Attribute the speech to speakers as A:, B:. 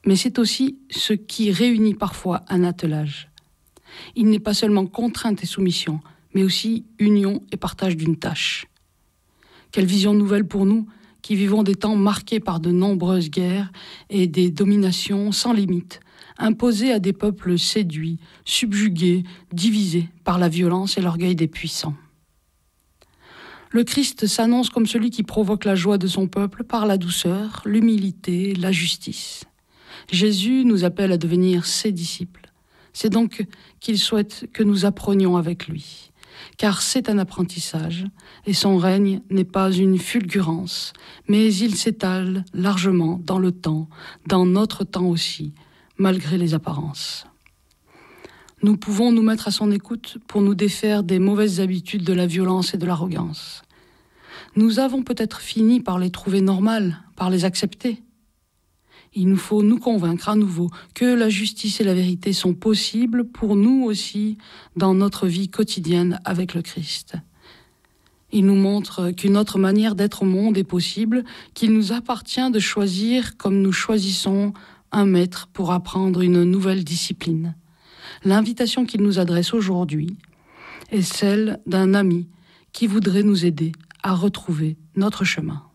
A: mais c'est aussi ce qui réunit parfois un attelage. Il n'est pas seulement contrainte et soumission, mais aussi union et partage d'une tâche. Quelle vision nouvelle pour nous, qui vivons des temps marqués par de nombreuses guerres et des dominations sans limite, imposées à des peuples séduits, subjugués, divisés par la violence et l'orgueil des puissants. Le Christ s'annonce comme celui qui provoque la joie de son peuple par la douceur, l'humilité, la justice. Jésus nous appelle à devenir ses disciples. C'est donc qu'il souhaite que nous apprenions avec lui, car c'est un apprentissage, et son règne n'est pas une fulgurance, mais il s'étale largement dans le temps, dans notre temps aussi, malgré les apparences. Nous pouvons nous mettre à son écoute pour nous défaire des mauvaises habitudes de la violence et de l'arrogance. Nous avons peut-être fini par les trouver normales, par les accepter. Il nous faut nous convaincre à nouveau que la justice et la vérité sont possibles pour nous aussi dans notre vie quotidienne avec le Christ. Il nous montre qu'une autre manière d'être au monde est possible, qu'il nous appartient de choisir comme nous choisissons un maître pour apprendre une nouvelle discipline. L'invitation qu'il nous adresse aujourd'hui est celle d'un ami qui voudrait nous aider à retrouver notre chemin.